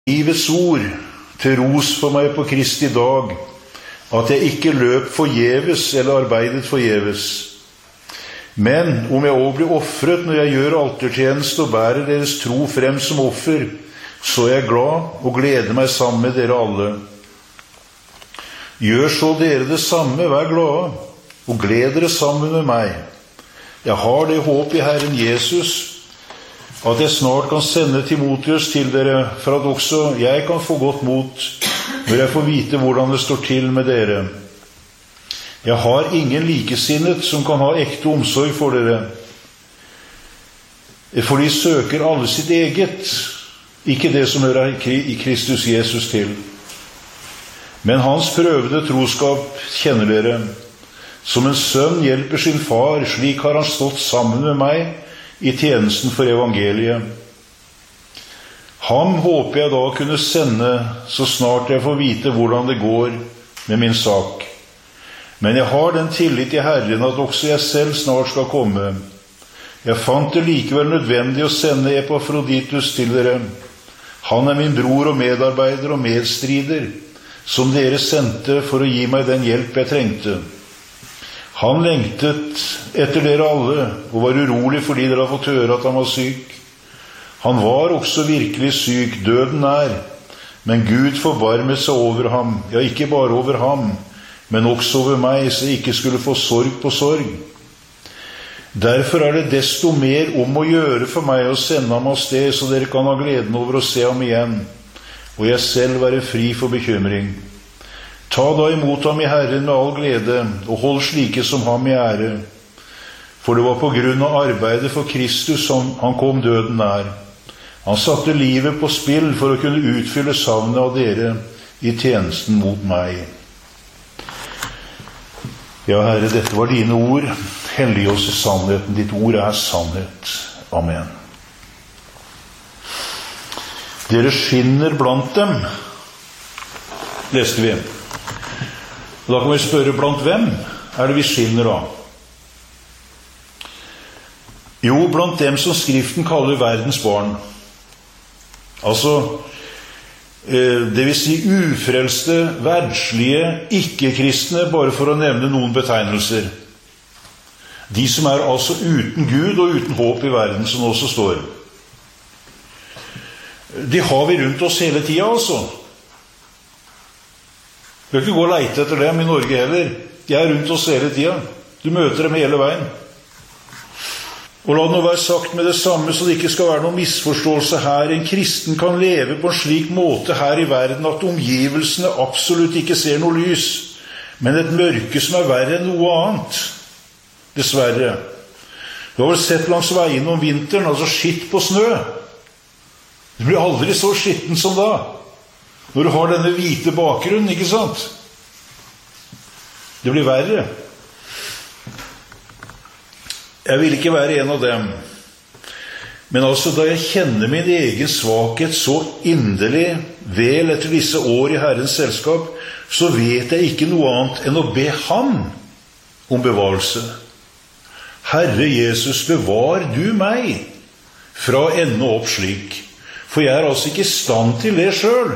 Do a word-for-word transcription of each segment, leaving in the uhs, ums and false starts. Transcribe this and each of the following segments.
livets ord til ros for meg på Kristi dag, at jeg ikke løp forgjeves eller arbeidet forgjeves. Men om jeg også blir offret når jeg gjør altertjeneste og bærer deres tro frem som offer, så er jeg glad og gleder meg sammen med dere alle. Gjør så dere det samme, vær glade, og gled dere sammen med meg. Jeg har det håp i Herren Jesus, at jeg snart kan sende Timotheus til dere, for at også jeg kan få godt mot, når jeg får vite hvordan det står til med dere. Jeg har ingen likesinnet som kan ha ekte omsorg for dere, for de søker alle sitt eget, ikke det som hører i Kristus Jesus til. Men hans prøvede troskap kjenner dere. Som en sønn hjelper sin far, slik har han stått sammen med meg i tjenesten for evangeliet. Ham håper jeg da kunne sende så snart jeg får vite hvordan det går med min sak. Men jeg har den tillit i Herren at også jeg selv snart skal komme. Jeg fant det likevel nødvendig å sende Epafroditus til dere. Han er min bror og medarbeider og medstrider, som dere sendte for å gi meg den hjelp jeg trengte. Han lengtet etter dere alle, og var urolig fordi dere har fått høre at han var syk. Han var også virkelig syk, døden nær, men Gud forbarmet seg over ham, ja, ikke bare over ham, men også over meg, så jeg ikke skulle få sorg på sorg. Derfor er det desto mer om å gjøre for meg å sende ham av sted, så dere kan ha gleden over å se ham igjen, og jeg selv være fri for bekymring. Ta da imot ham i Herren med all glede, og hold slike som ham i ære. For det var på grunn av arbeidet for Kristus som han kom døden nær. Han satte livet på spill for å kunne utfylle savnet av dere i tjenesten mot meg. Ja, Herre, dette var dine ord. Hellig oss i sannheten. Ditt ord er sannhet. Amen. Dere skinner blant dem, leste vi. Da kan vi spørre, blant hvem er det vi skinner da? Jo, blant dem som Skriften kaller verdens barn. Altså, det vil si ufrelste, verdslige, ikke-kristne, bare for å nevne noen betegnelser. De som er altså uten Gud og uten håp i verden, som også står. De har vi rundt oss hele tiden, altså. Du kan ikke gå og leite etter dem i Norge heller. De er rundt oss hele tiden. Du møter dem hele veien. Og la det nå være sagt med det samme, så det ikke skal være noen misforståelse her. En kristen kan leve på en slik måte her i verden at omgivelsene absolutt ikke ser noe lys, men et mørke som er verre enn noe annet. Dessverre. Du har vel sett langs veien om vinteren, altså skitt på snø. Det blir aldri så skitten som da, når du har denne hvite bakgrunnen, ikke sant? Det blir verre. Jeg vil ikke være en av dem. Men altså, da jeg kjenner min egen svakhet så inderlig vel etter disse år i Herrens selskap, så vet jeg ikke noe annet enn å be ham om bevarelse. Herre Jesus, bevar du meg fra å ende opp slik, for jeg er altså ikke i stand til det selv.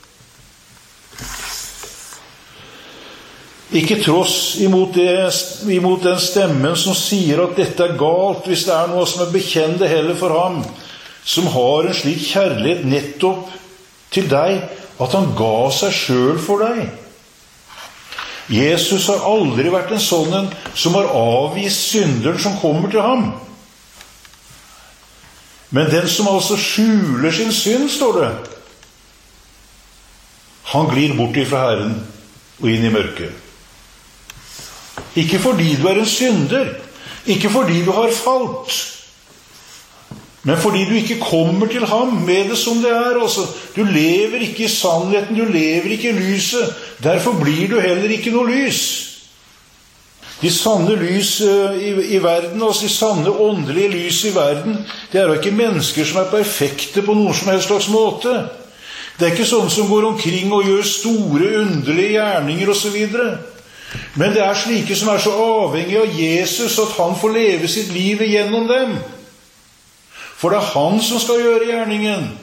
Ikke tross imot, det, imot den stemmen som sier at dette er galt, hvis det er noe som er bekjente heller for ham, som har en slik kjærlighet nettopp til deg, at han ga seg selv for deg. Jesus har aldri vært en sånn som har avvist synderen som kommer til ham. Men den som altså skjuler sin synd, står det, han glir bort ifra Herren og inn i mørket. Ikke fordi du er en synder, ikke fordi du har falt, men fordi du ikke kommer til ham med det som det er. Altså, du lever ikke i sannheten, du lever ikke i lyset, derfor blir du heller ikke noe lys. De sanne lys i, i verden, altså de sanne åndelige lys i verden, det er jo ikke mennesker som er perfekte på noen som helst slags måte. Det er ikke sånne som går omkring og gjør store, underlige gjerninger og så videre. Men det er slike som er så avhengige av Jesus at han får leve sitt liv igjennom dem. For det er han som skal gjøre gjerningen.